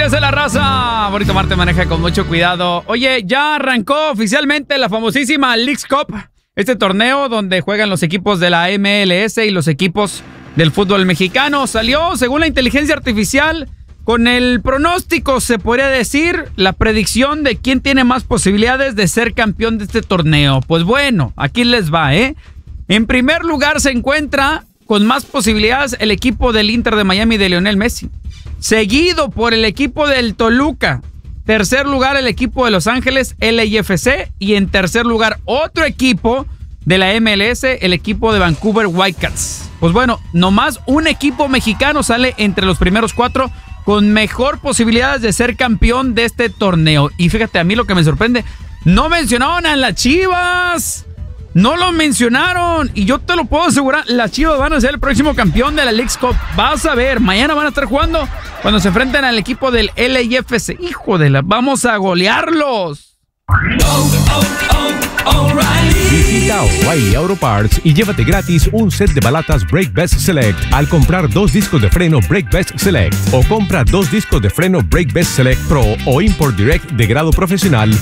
¿Qué hace la raza? Bonito Marte, maneja con mucho cuidado. Oye, ya arrancó oficialmente la famosísima Leagues Cup, este torneo donde juegan los equipos de la MLS y los equipos del fútbol mexicano. Salió, según la inteligencia artificial, con el pronóstico, se podría decir, la predicción de quién tiene más posibilidades de ser campeón de este torneo. Pues bueno, aquí les va, ¿eh? En primer lugar se encuentra con más posibilidades el equipo del Inter de Miami de Lionel Messi, seguido por el equipo del Toluca. Tercer lugar, el equipo de Los Ángeles, LAFC. Y en tercer lugar, otro equipo de la MLS, el equipo de Vancouver Whitecaps. Pues bueno, nomás un equipo mexicano sale entre los primeros 4 con mejor posibilidades de ser campeón de este torneo. Y fíjate, a mí lo que me sorprende, no mencionaron a las Chivas. No lo mencionaron, y yo te lo puedo asegurar, las Chivas van a ser el próximo campeón de la Leagues Cup. Vas a ver, mañana van a estar jugando cuando se enfrenten al equipo del LAFC. Hijo de la, vamos a golearlos. Visita O'Reilly Auto Parts y llévate gratis un set de balatas Brake Best Select al comprar 2 discos de freno Brake Best Select, o compra 2 discos de freno Brake Best Select Pro o Import Direct de grado profesional